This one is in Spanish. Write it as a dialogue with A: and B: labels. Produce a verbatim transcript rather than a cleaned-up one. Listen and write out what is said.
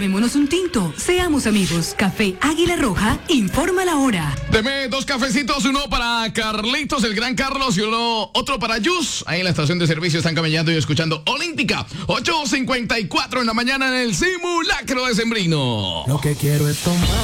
A: Tomémonos un tinto. Seamos amigos. Café Águila Roja informa la hora.
B: Deme dos cafecitos, uno para Carlitos, el gran Carlos, y uno, otro para Yus. Ahí en la estación de servicio están caminando y escuchando Olímpica. ocho cincuenta y cuatro en la mañana en el simulacro decembrino.
C: Lo que quiero es tomar.